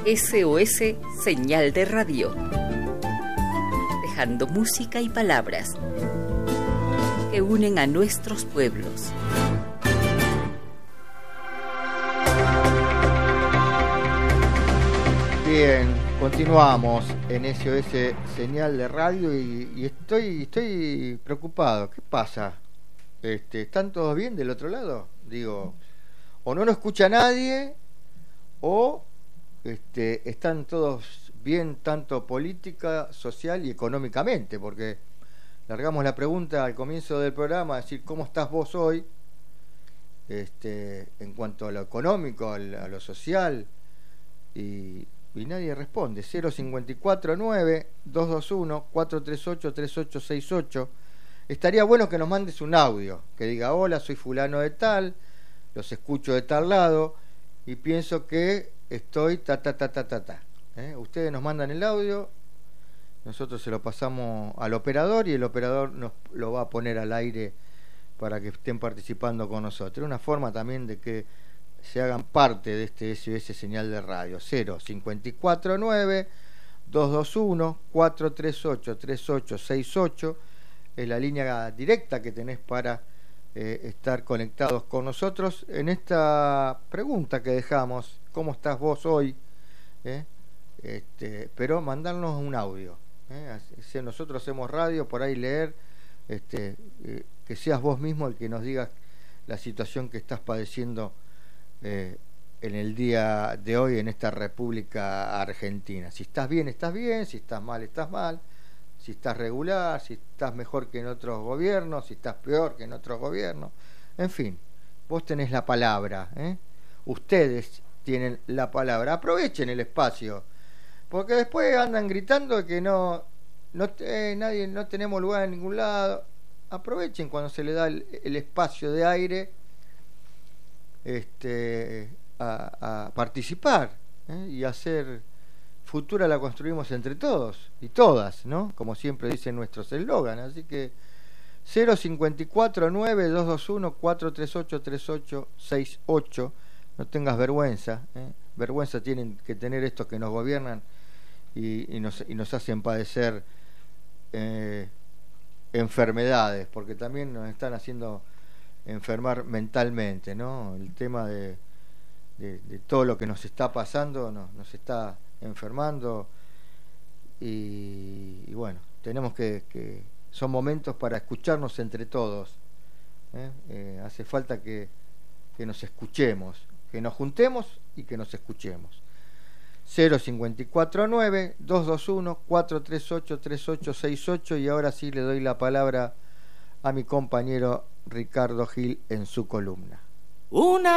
SOS Señal de Radio. Dejando música y palabras que unen a nuestros pueblos. Bien, continuamos en SOS Señal de Radio y estoy preocupado. ¿Qué pasa? ¿Están todos bien del otro lado? Digo, o no nos escucha nadie, o están todos bien, tanto política, social y económicamente, porque largamos la pregunta al comienzo del programa, decir, ¿cómo estás vos hoy? En cuanto a lo económico, a lo social, y nadie responde. 054-9-221-438-3868. Estaría bueno que nos mandes un audio que diga: hola, soy fulano de tal, los escucho de tal lado y pienso que estoy ta. Ustedes nos mandan el audio, nosotros se lo pasamos al operador y el operador nos lo va a poner al aire para que estén participando con nosotros. Una forma también de que se hagan parte de este SOS Señal de Radio. 054-9-221-438-3868 es la línea directa que tenés para estar conectados con nosotros en esta pregunta que dejamos: ¿cómo estás vos hoy? Pero mandarnos un audio. Si nosotros hacemos radio, por ahí leer, que seas vos mismo el que nos digas la situación que estás padeciendo en el día de hoy en esta República Argentina. Si estás bien, si estás mal, si estás regular, si estás mejor que en otros gobiernos, si estás peor que en otros gobiernos. En fin, vos tenés la palabra, ustedes tienen la palabra. Aprovechen el espacio, porque después andan gritando que nadie, no tenemos lugar en ningún lado. Aprovechen cuando se le da el espacio de aire a participar, y hacer futura la construimos entre todos y todas, ¿no? Como siempre dicen nuestros eslogan. Así que 054-9-221-438-3868. No tengas vergüenza, vergüenza tienen que tener estos que nos gobiernan y nos hacen padecer enfermedades, porque también nos están haciendo enfermar mentalmente, ¿no? El tema de todo lo que nos está pasando nos está enfermando, y bueno, tenemos que son momentos para escucharnos entre todos, hace falta que nos escuchemos, que nos juntemos y que nos escuchemos. 054-9-221-438-3868. Y ahora sí le doy la palabra a mi compañero Ricardo Gil en su columna. Una